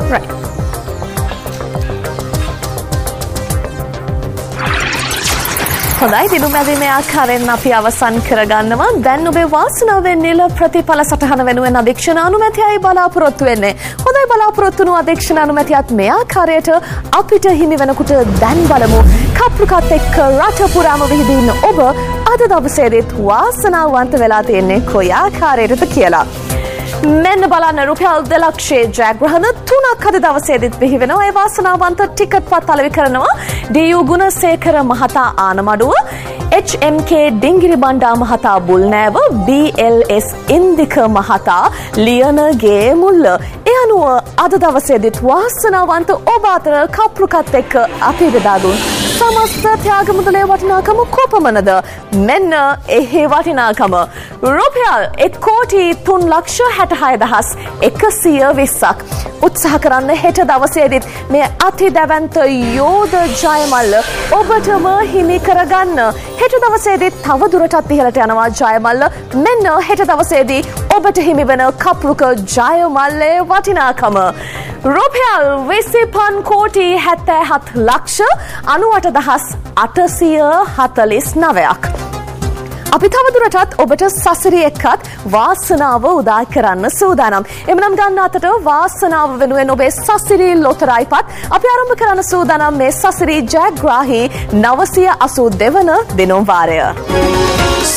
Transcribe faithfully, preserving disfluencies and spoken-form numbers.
Right. හොඳයි දිනු මැදිමේ ආකාරයෙන් අපි අවසන් කරගන්නවා. දැන් ඔබේ වාසනාවෙන් නිල ප්‍රතිඵල සටහන වෙනුවෙන් අධීක්ෂණ අනුමැතියයි බලාපොරොත්තු වෙන්නේ. හොඳයි බලාපොරොත්තු වුණු අධීක්ෂණ අනුමැතියත් මේ ආකාරයට අපිට හිමි වෙනකොට දැන් බලමු. කප්රුකත් එක්ක රට පුරාම විහිදින්න ඔබ අද දවසේදීත් වාසනාවන්ත වෙලා තියෙන්නේ කොයි ආකාරයටද කියලා. මෙන්න බලන්න රුපියල් දෙලක්ෂයේ ජයග්‍රහණ තුනක් අද දවසේදීත් බිහි වෙනවා. ඒ වාසනාවන්ත ටිකට් පත් අලෙවි කරනවා ඩී යූ ගුණසේකර මහතා ආනමඩුව, එච් එම් කේ ඩිංගිරි බණ්ඩා මහතා බුල්නෑව, බී එල් එස් ඉන්දික මහතා ලියනගේ මුල්ල. ඒ අනුව අද දවසේදීත් වාසනාවන්ත ඔබ අතර කප්රුකත් එක්ක අපි බෙදා දුන් සමස්ත ත්‍යාග මුදලේ වටිනාකම කොපමණද? මෙන්න එහි වටිනාකම රුපියල් එක් කෝටි තුන් ලක්ෂ හැටහය දහස් එකසිය විස්සක්. උත්සාහ කරන්න හෙට දවසේදීත් මේ අති දැවැන්ත යෝධ ජයමල්ල ඔබටම හිමි කරගන්න. හෙට දවසේදීත් තව දුරටත් ඉහළට යනවා ජයමල්ල. මෙන්න හෙට දවසේදී ඔබට හිමි වෙන කප්රුක ජයමල්ලේ වටිනාකම රුපියල් විසිපන් කෝටි හැත්තෑ හත් ලක්ෂ අනූඅට දහස් අටසිය හතළිස් නවයක්. අපි තවදුරටත් ඔබට සසරි එක්කත් වාසනාව උදා කරන්න සූදානම්. එමනම් ගන්න අතට වාසනාව වෙනුවෙන් ඔබේ සසරි ලොතරයිපත් අපි ආරම්භ කරන්න සූදානම් මේ සසරි ජයග්‍රාහී නවසිය අසූ දෙවන දිනුම් වාරය.